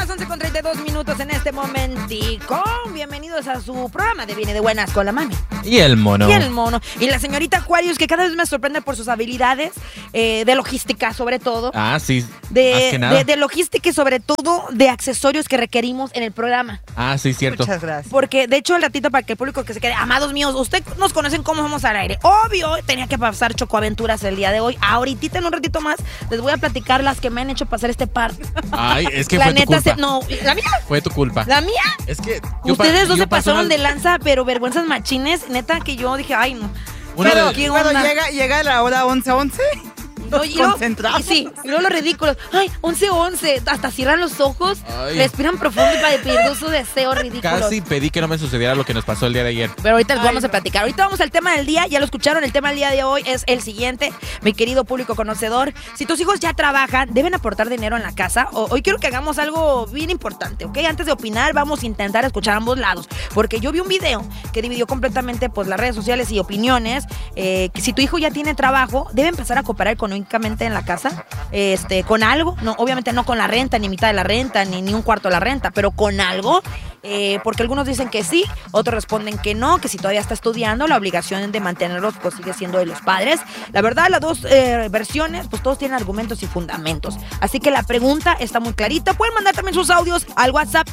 las 11:32 en este momentico. Bienvenidos a su programa de Viene de Buenas con la mami. Y el mono. Y la señorita Aquarius, que cada vez me sorprende por sus habilidades de logística, sobre todo. Ah, sí. Más que nada. De logística y sobre todo de accesorios que requerimos en el programa. Ah, sí, cierto. Muchas gracias. Porque, de hecho, el ratito para que el público que se quede, amados míos, ustedes nos conocen cómo somos al aire. Obvio, tenía que pasar chocoaventuras el día de hoy. Ahorita, en un ratito más, les voy a platicar las que me han hecho pasar este par. Ay, es que la fue neta, tu culpa. no, ¿la mía? Fue tu culpa. ¿La mía? Es que Ustedes dos se pasaron de lanza, pero vergüenzas machines. Neta, que yo dije, ay, no. Pero ¿qué onda? llega la hora 11:11. Concentrados. Sí, y luego los ridículos. Ay, 11:11. Hasta cierran los ojos, respiran profundo y para pedir su deseo ridículo. Casi pedí que no me sucediera lo que nos pasó el día de ayer. Pero ahorita les vamos a platicar. Ahorita vamos al tema del día. Ya lo escucharon. El tema del día de hoy es el siguiente. Mi querido público conocedor. Si tus hijos ya trabajan, deben aportar dinero en la casa. Hoy quiero que hagamos algo bien importante, ¿ok? Antes de opinar, vamos a intentar escuchar ambos lados. Porque yo vi un video que dividió completamente pues, las redes sociales y opiniones. Que si tu hijo ya tiene trabajo, debe empezar a cooperar económicamente en la casa. Con algo. No, obviamente no con la renta, ni mitad de la renta, ni un cuarto de la renta, pero con algo. Porque algunos dicen que sí, otros responden que no, que si todavía está estudiando, la obligación de mantenerlos pues sigue siendo de los padres. La verdad, las dos versiones, pues todos tienen argumentos y fundamentos. Así que la pregunta está muy clarita. Pueden mandar también sus audios al WhatsApp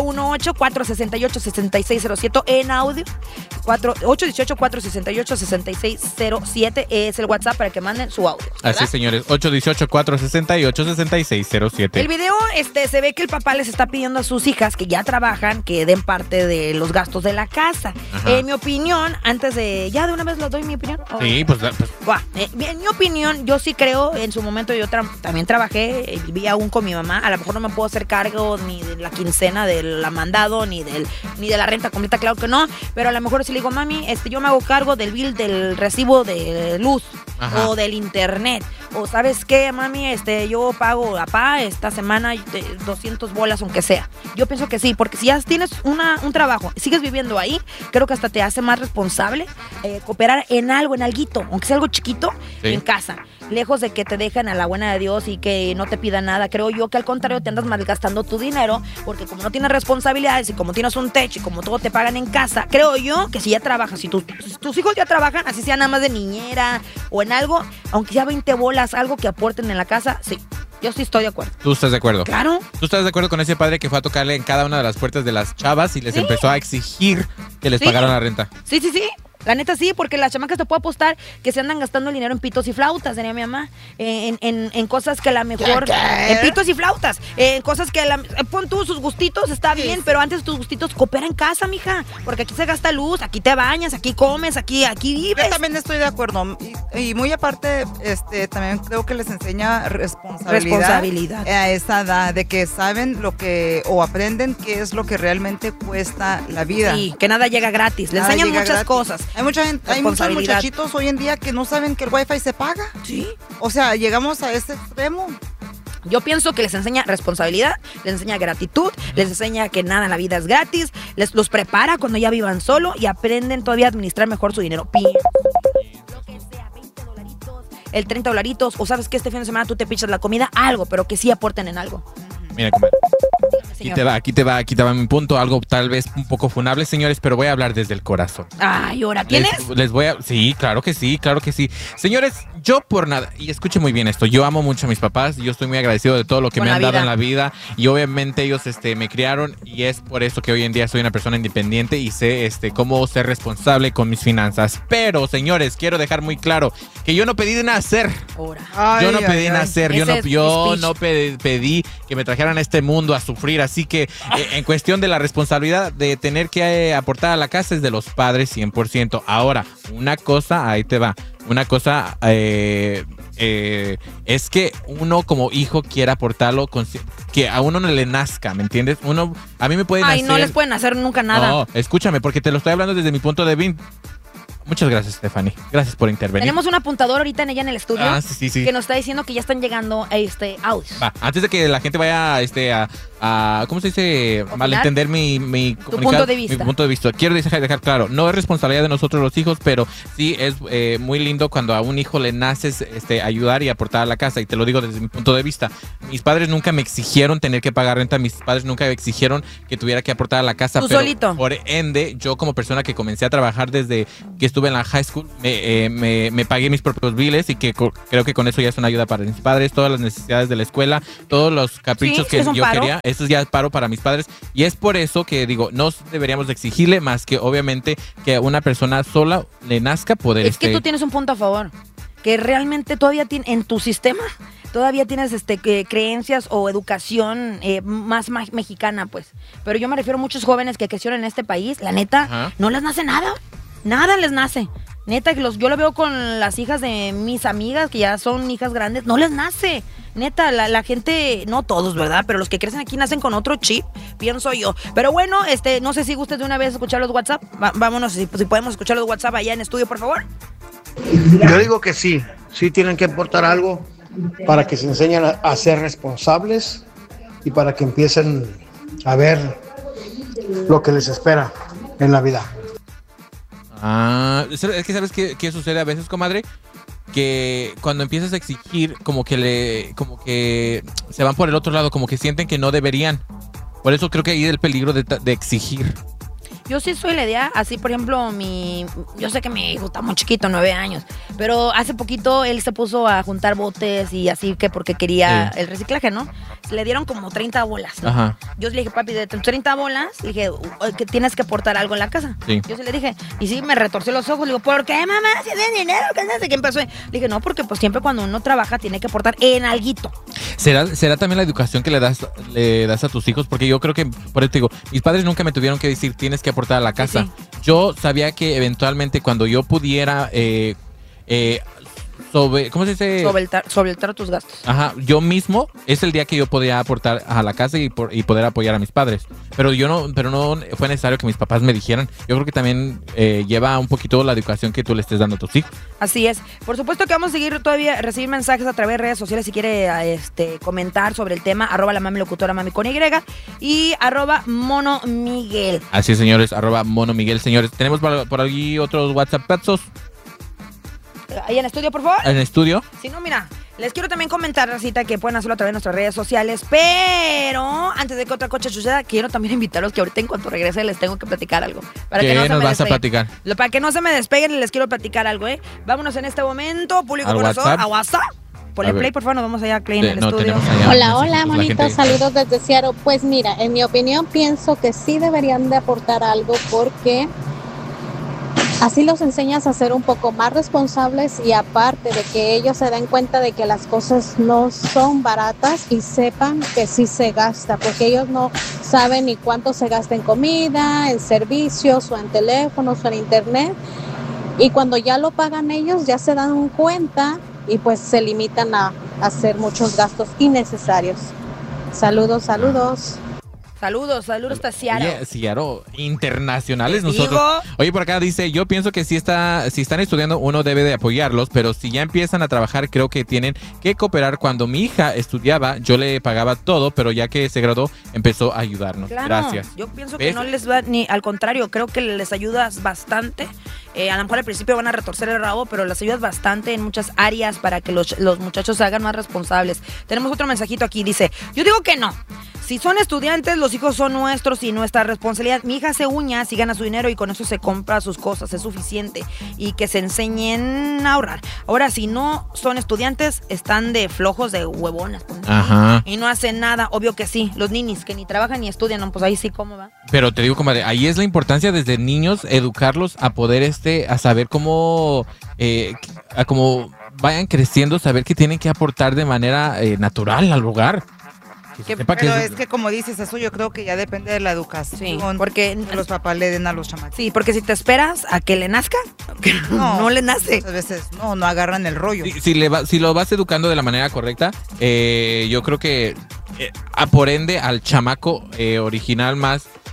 818-468-6607 en audio. 818-468-6607 es el WhatsApp para que manden su audio, ¿verdad? Así, señores, 818-468-6607. El video se ve que el papá les está pidiendo a sus hijas que ya trabajan que den parte de los gastos de la casa. En mi opinión, antes de... ¿Ya de una vez les doy mi opinión? Sí, pues... En mi opinión, yo sí creo, en su momento yo también trabajé, vivía aún con mi mamá, a lo mejor no me puedo hacer cargo ni de la quincena del mandado, ni de la renta completa, claro que no, pero a lo mejor si le digo, mami, yo me hago cargo del bill del recibo de luz. Ajá. O del internet. O ¿sabes qué, mami? Yo pago a papá esta semana 200 bolas, aunque sea. Yo pienso que sí, porque si ya tienes un trabajo, sigues viviendo ahí, creo que hasta te hace más responsable cooperar en algo, en alguito, aunque sea algo chiquito, sí, en casa. Lejos de que te dejan a la buena de Dios y que no te pidan nada. Creo yo que al contrario te andas malgastando tu dinero, porque como no tienes responsabilidades y como tienes un techo y como todo te pagan en casa, creo yo que si ya trabajas, si tus hijos ya trabajan, así sea nada más de niñera o en algo, aunque ya 20 bolas, algo que aporten en la casa, sí. Yo sí estoy de acuerdo. ¿Tú estás de acuerdo? Claro. ¿Tú estás de acuerdo con ese padre que fue a tocarle en cada una de las puertas de las chavas y les empezó a exigir que les pagaran la renta? Sí. La neta sí, porque las chamacas te puedo apostar que se andan gastando el dinero en pitos y flautas, diría mi mamá. En cosas que a la mejor... ¿Qué? En pitos y flautas. En cosas que pon tú sus gustitos, está bien, sí, pero antes tus gustitos coopera en casa, mija. Porque aquí se gasta luz, aquí te bañas, aquí comes, aquí vives. Yo también estoy de acuerdo. Y muy aparte, también creo que les enseña responsabilidad. A esa edad, de que saben lo que... o aprenden qué es lo que realmente cuesta la vida. Sí, que nada llega gratis. Les enseñan muchas cosas. Hay muchos muchachitos hoy en día que no saben que el wifi se paga. Sí. O sea, llegamos a ese extremo. Yo pienso que les enseña responsabilidad, les enseña gratitud, les enseña que nada en la vida es gratis, los prepara cuando ya vivan solo y aprenden todavía a administrar mejor su dinero. Lo que sea, $20, el $30, o sabes que este fin de semana tú te pichas la comida, algo, pero que sí aporten en algo. Mira, comadre. Aquí te va mi punto, algo tal vez un poco funable, señores, pero voy a hablar desde el corazón. Ay, ¿ahora tienes? Sí, claro que sí. Señores, yo por nada, y escuche muy bien esto, yo amo mucho a mis papás, yo estoy muy agradecido de todo lo que me han dado en la vida, y obviamente ellos me criaron, y es por eso que hoy en día soy una persona independiente y sé cómo ser responsable con mis finanzas. Pero, señores, quiero dejar muy claro que yo no pedí de nacer. Yo no pedí nacer, yo no pedí que me trajeran a este mundo a sufrir. Así que en cuestión de la responsabilidad de tener que aportar a la casa es de los padres 100%. Ahora, una cosa, ahí te va. Una cosa es que uno como hijo quiera aportarlo que a uno no le nazca, ¿me entiendes? A mí me puede nacer... Ay, no les pueden hacer nunca nada. No, escúchame, porque te lo estoy hablando desde mi punto de vista. Muchas gracias, Stephanie. Gracias por intervenir. Tenemos un apuntador ahorita en el estudio. Sí. Que nos está diciendo que ya están llegando audios. Antes de que la gente vaya a ¿cómo se dice? Malentender mi punto de vista. Mi punto de vista. Quiero dejar claro, no es responsabilidad de nosotros los hijos, pero sí es muy lindo cuando a un hijo le naces ayudar y aportar a la casa. Y te lo digo desde mi punto de vista. mis padres nunca me exigieron tener que pagar renta, mis padres nunca me exigieron que tuviera que aportar a la casa. ¿Tú pero solito? Por ende, yo como persona que comencé a trabajar desde que estuve en la high school, me pagué mis propios biles y que creo que con eso ya es una ayuda para mis padres, todas las necesidades de la escuela, todos los caprichos que yo quería, eso ya es paro para mis padres. Y es por eso que digo, no deberíamos de exigirle más que obviamente que a una persona sola le nazca poder. Es que tú tienes un punto a favor, que realmente todavía en tu sistema todavía tienes creencias o educación más mexicana, pues. Pero yo me refiero a muchos jóvenes que crecieron en este país, la neta, no les nace nada. Nada les nace. Neta, yo lo veo con las hijas de mis amigas, que ya son hijas grandes, no les nace. Neta, la gente, no todos, ¿verdad? Pero los que crecen aquí nacen con otro chip, pienso yo. Pero bueno, no sé si gustes de una vez escuchar los WhatsApp. Vámonos, si podemos escuchar los WhatsApp allá en estudio, por favor. Yo digo que sí tienen que aportar algo para que se enseñen a ser responsables y para que empiecen a ver lo que les espera en la vida. Es que ¿sabes qué sucede a veces, comadre? Que cuando empiezas a exigir, como que se van por el otro lado, como que sienten que no deberían. Por eso creo que ahí el peligro de exigir. Yo sí soy la idea, así por ejemplo, yo sé que mi hijo está muy chiquito, 9 años, pero hace poquito él se puso a juntar botes y así que porque quería el reciclaje, ¿no? Le dieron como 30 bolas, ¿no? Ajá. Yo le dije, papi, de 30 bolas, le dije, que tienes que aportar algo en la casa. Sí. Yo sí le dije, y sí, me retorció los ojos, le digo, ¿por qué, mamá? Si es de dinero, ¿qué haces? ¿Qué empezó? Le dije, no, porque pues siempre cuando uno trabaja tiene que aportar en alguito. ¿Será también la educación que le das a tus hijos? Porque yo creo que, por eso te digo, mis padres nunca me tuvieron que decir, tienes que aportar a la casa. Sí. Yo sabía que eventualmente cuando yo pudiera ¿cómo se dice? Solventar tus gastos. Ajá, yo mismo es el día que yo podía aportar a la casa y poder apoyar a mis padres. Pero no fue necesario que mis papás me dijeran. Yo creo que también lleva un poquito la educación que tú le estés dando a tus hijos. Así es. Por supuesto que vamos a seguir todavía, recibir mensajes a través de redes sociales si quiere comentar sobre el tema, @ la mami locutora mami con Y y @ Mono Miguel. Así es, señores, @ Mono Miguel. Señores, tenemos por aquí otros WhatsApp petsos. Ahí en estudio, por favor. ¿En estudio? Si no, mira, les quiero también comentar, Racita, que pueden hacerlo a través de nuestras redes sociales, pero antes de que otra cosa suceda, quiero también invitarlos que ahorita en cuanto regrese les tengo que platicar algo. ¿Qué nos vas a platicar? Para que no se me despeguen, les quiero platicar algo, ¿eh? Vámonos en este momento, público corazón, a WhatsApp. Ponle play, por favor, nos vamos allá, Clay, en el estudio. Hola, monitos, saludos desde Seattle. Pues mira, en mi opinión, pienso que sí deberían de aportar algo porque así los enseñas a ser un poco más responsables y aparte de que ellos se den cuenta de que las cosas no son baratas y sepan que sí se gasta, porque ellos no saben ni cuánto se gasta en comida, en servicios o en teléfonos o en internet. Y cuando ya lo pagan ellos ya se dan cuenta y pues se limitan a hacer muchos gastos innecesarios. Saludos. Saludos hasta Seattle. Seattle, internacionales nosotros. Oye, por acá dice, yo pienso que si están estudiando uno debe de apoyarlos, pero si ya empiezan a trabajar creo que tienen que cooperar. Cuando mi hija estudiaba yo le pagaba todo, pero ya que se graduó empezó a ayudarnos. Claro, gracias. Yo pienso que no les va ni al contrario, creo que les ayudas bastante. A lo mejor al principio van a retorcer el rabo, pero les ayudas bastante en muchas áreas para que los muchachos se hagan más responsables. Tenemos otro mensajito aquí, dice, yo digo que no. Si son estudiantes, los hijos son nuestros y nuestra responsabilidad. Mi hija hace uñas y gana su dinero y con eso se compra sus cosas, es suficiente. Y que se enseñen a ahorrar. Ahora, si no son estudiantes, están de flojos, de huevonas. Pues, ajá. Y no hacen nada, obvio que sí. Los ninis que ni trabajan ni estudian, no, pues ahí sí, ¿cómo va? Pero te digo, comadre, ahí es la importancia desde niños, educarlos a poder a saber cómo, a cómo vayan creciendo, saber que tienen que aportar de manera natural al hogar. Pero es que como dices eso, yo creo que ya depende de la educación. Sí, porque los papás le den a los chamacos. Sí, porque si te esperas a que le nazca, no le nace. A veces no agarran el rollo. Si lo vas educando de la manera correcta, yo creo que por ende al chamaco original más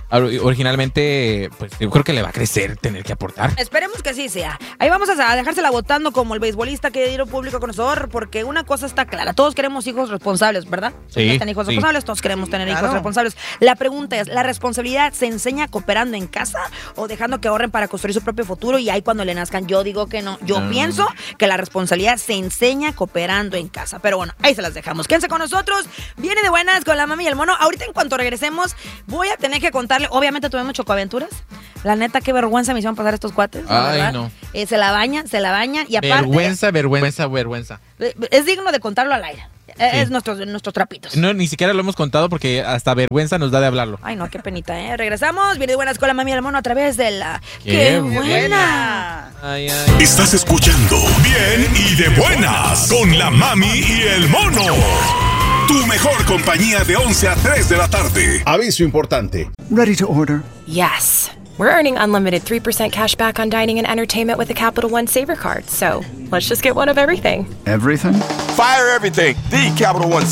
originalmente, pues yo creo que le va a crecer tener que aportar. Esperemos que así sea. Ahí vamos a dejársela votando como el beisbolista que dio público conocedor, porque una cosa está clara, todos queremos hijos responsables, ¿verdad? Sí. Están hijos responsables, todos queremos tener hijos responsables. La pregunta es, ¿la responsabilidad se enseña cooperando en casa o dejando que ahorren para construir su propio futuro y ahí cuando le nazcan? Yo digo que no. Yo pienso que la responsabilidad se enseña cooperando en casa. Pero bueno, ahí se las dejamos. Quédense con nosotros. Viene de buenas con la mami y el mono. Ahorita en cuanto regresemos, voy a tener que contarle. Obviamente tuvimos chocoaventuras. La neta, qué vergüenza me hicieron pasar estos cuates. Ay, ¿verdad? No. Se la bañan. Y aparte. Vergüenza. Es digno de contarlo al aire. Sí. Es nuestros trapitos. No, ni siquiera lo hemos contado porque hasta vergüenza nos da de hablarlo. Ay, no, qué penita, ¿eh? Regresamos. Viene de buenas con la mami y el mono a través de la... ¡Qué buena! Ay. Estás escuchando Bien y de Buenas con la mami y el mono. Tu mejor compañía de 11 a 3 de la tarde. Aviso importante. Ready to order? Yes. We're earning unlimited 3% cash back on dining and entertainment with the Capital One Saver Card. So let's just get one of everything. Everything? Fire everything. The Capital One